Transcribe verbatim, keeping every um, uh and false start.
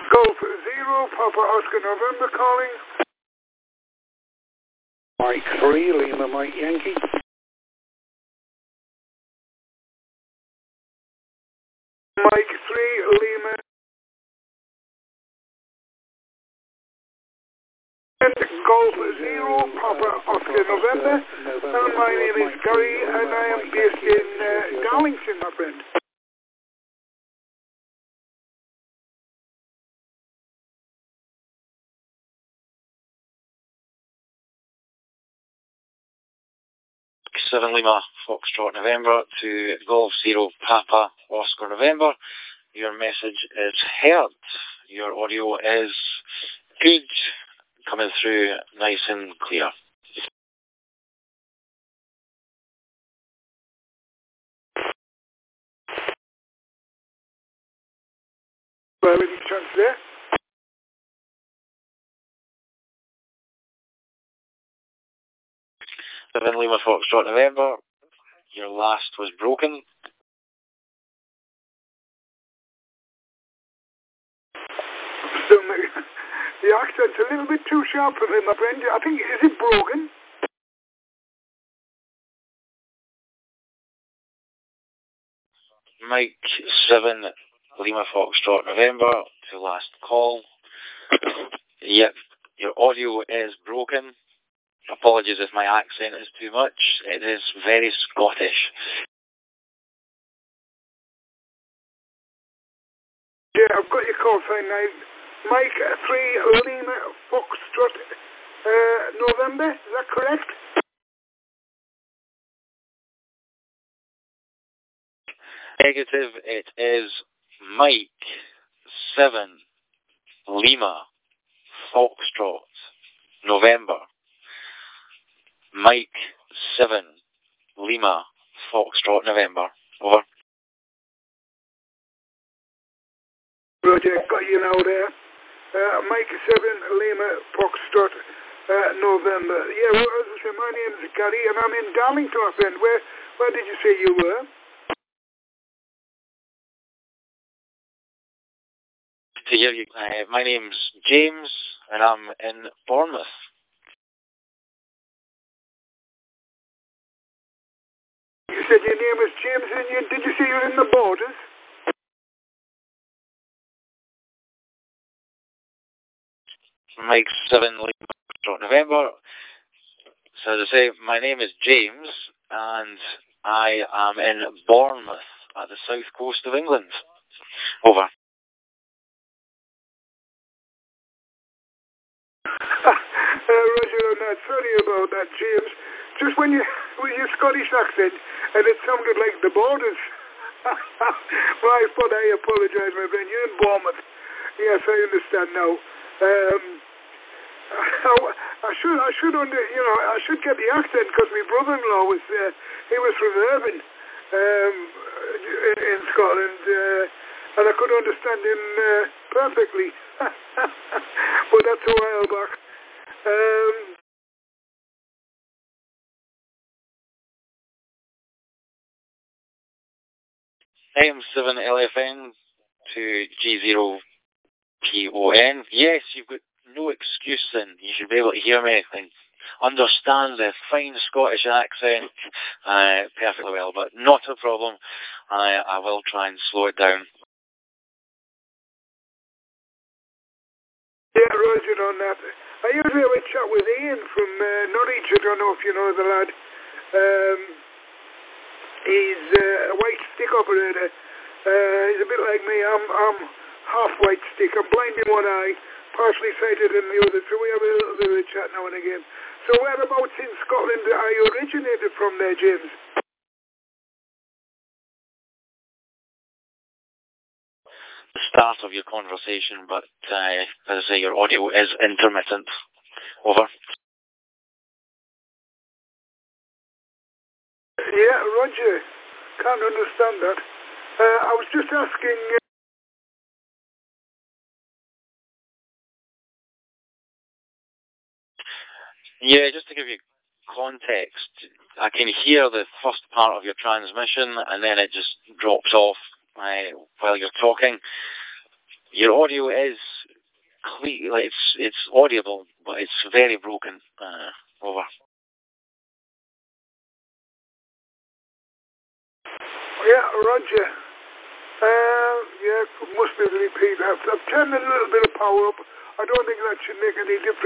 Golf Zero, Papa Oscar November calling. Mike three, Lima Mike Yankee. Mike three, Lima. And Golf Zero, Papa Oscar November. And my name is Gary, and I am based in uh, Darlington, my friend. seven Lima Foxtrot November to Golf Zero Papa Oscar November. Your message is heard. Your audio is good, coming through nice and clear. Well, any chance there? seven Lima Foxtrot November. Your last was broken. So, the accent's a little bit too sharp for me, my friend. I think, is it broken? Mike seven Lima Foxtrot November to last call. Yep, your audio is broken. Apologies if my accent is too much. It is very Scottish. Yeah, I've got your call sign now. Mike three Lima Foxtrot uh, November, is that correct? Negative, it is Mike seven Lima Foxtrot November. Mike seven Lima Foxtrot November. Over. Roger, got you now there. Uh, Mike seven Lima Foxtrot uh, November. Yeah, well, as I say, my name is Gary, and I'm in Darlington, my friend. Where, where did you say you were? To hear you, uh, my name's James, and I'm in Bournemouth. You said your name was James, and you, did you say you're in the Borders? Mike seven Lima November. So as I say, my name is James, and I am in Bournemouth at the south coast of England. Over. uh, Roger on that. Sorry about that, James. Just when you with your Scottish accent, and it sounded like the Borders. My fault. I apologise, my friend. You're in Bournemouth. Yes, I understand now. Um, I, I should, I should under, you know, I should get the accent because my brother-in-law was, uh, he was from Irvine, um, in, in Scotland, uh, and I could understand him uh, perfectly. But that's a while back. Um, M seven L F N to G zero P O N. Yes, you've got no excuse then. You should be able to hear me and understand the fine Scottish accent uh, perfectly well, but not a problem. I, I will try and slow it down. Yeah, Roger on that. I usually have a chat with Ian from uh, Norwich. I don't know if you know the lad. Um, he's uh, a white stick operator. Uh, he's a bit like me. I'm, I'm half white stick. I'm blind in one eye, partially sighted in the other. So we have a little bit of a chat now and again. So whereabouts in Scotland are you originated from there, James? The start of your conversation, but uh, as I say, your audio is intermittent. Over. Yeah, Roger. Can't understand that. Uh, I was just asking... Uh, yeah, just to give you context, I can hear the first part of your transmission and then it just drops off uh, while you're talking. your audio is clear, like it's it's audible, but it's very broken. Uh, over. Yeah, Roger. Uh, yeah, must be the repeat. I've, I've turned a little bit of power up. I don't think that should make any difference.